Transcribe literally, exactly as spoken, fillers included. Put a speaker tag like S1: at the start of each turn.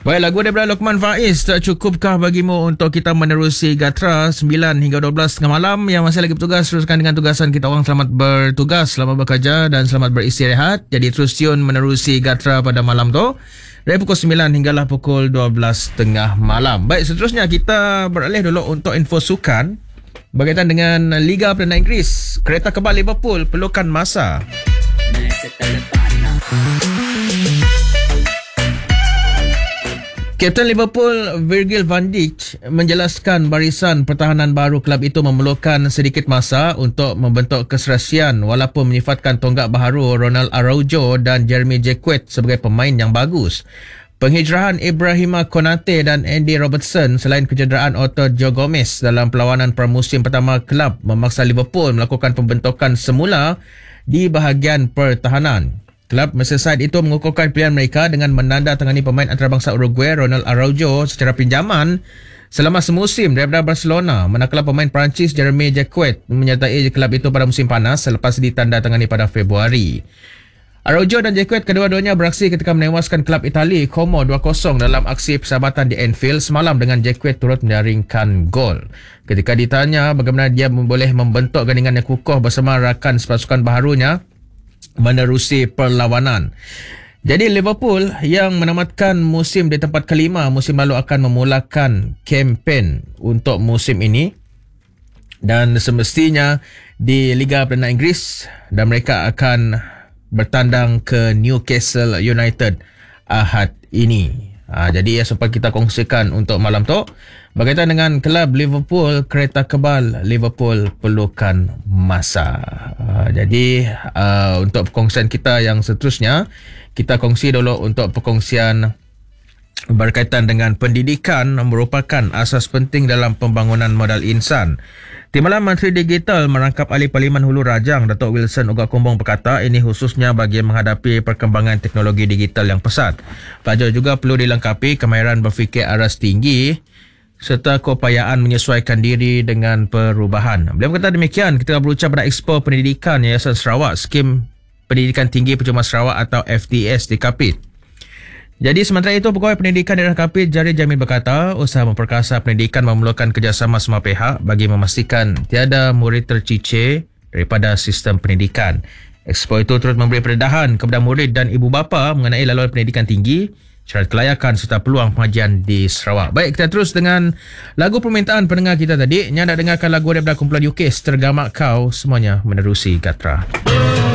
S1: Baik, lagu daripada Lokman Faiz, tak cukupkah bagimu untuk kita menerusi Gatra sembilan hingga dua belas tengah malam? Yang masih lagi bertugas, teruskan dengan tugasan kita orang. Selamat bertugas, selamat bekerja dan selamat beristirahat. Jadi terus tune menerusi Gatra pada malam tu dari pukul sembilan hinggalah pukul dua belas tengah malam. Baik, seterusnya kita beralih dulu untuk info sukan berkaitan dengan Liga Perdana Inggeris. Kereta kebal Liverpool perlukan masa. Kapten Liverpool Virgil van Dijk menjelaskan barisan pertahanan baru kelab itu memerlukan sedikit masa untuk membentuk keserasian walaupun menyifatkan tonggak baharu Ronald Araujo dan Jeremy Jacquet sebagai pemain yang bagus. Penghijrahan Ibrahima Konate dan Andy Robertson selain kecederaan Otto Joe Gomez dalam perlawanan pramusim pertama kelab memaksa Liverpool melakukan pembentukan semula di bahagian pertahanan. Kelab Merseyside itu mengukuhkan pilihan mereka dengan menandatangani pemain antarabangsa Uruguay Ronald Araujo secara pinjaman selama semusim daripada Barcelona, manakala pemain Perancis Jeremy Jacquet menyertai kelab itu pada musim panas selepas ditandatangani pada Februari. Araujo dan Jacquet kedua-duanya beraksi ketika menewaskan kelab Itali Como dua kosong dalam aksi persahabatan di Anfield semalam dengan Jacquet turut menjaringkan gol. Ketika ditanya bagaimana dia boleh membentuk gandingan yang kukuh bersama rakan sepasukan baharunya menerusi perlawanan. Jadi Liverpool yang menamatkan musim di tempat kelima musim lalu akan memulakan kempen untuk musim ini dan semestinya di Liga Perdana Inggeris dan mereka akan bertandang ke Newcastle United Ahad ini. Ha, jadi ya, sempat kita kongsikan untuk malam tu berkaitan dengan kelab Liverpool, kereta kebal Liverpool perlukan masa. Ha, jadi uh, untuk perkongsian kita yang seterusnya, kita kongsi dulu untuk perkongsian berkaitan dengan pendidikan merupakan asas penting dalam pembangunan modal insan. Timbalan Menteri Digital merangkap ahli Parlimen Hulu Rajang Datuk Wilson Uga Kumbong berkata ini khususnya bagi menghadapi perkembangan teknologi digital yang pesat. Pelajar juga perlu dilengkapi kemahiran berfikir aras tinggi serta keupayaan menyesuaikan diri dengan perubahan. Beliau berkata demikian ketika berucap pada Expo Pendidikan Yayasan Sarawak, Skim Pendidikan Tinggi Percuma Sarawak atau F T S di Kapit. Jadi sementara itu, Pegawai Pendidikan Daerah Kapit Jari Jamil berkata usaha memperkasa pendidikan memerlukan kerjasama semua pihak bagi memastikan tiada murid tercicir daripada sistem pendidikan. Expo itu turut memberi pendedahan kepada murid dan ibu bapa mengenai laluan pendidikan tinggi, syarat kelayakan serta peluang pengajian di Sarawak. Baik, kita terus dengan lagu permintaan pendengar kita tadi. Yang nak dengarkan lagu daripada kumpulan U K, Tergamak Kau, semuanya menerusi Gatra.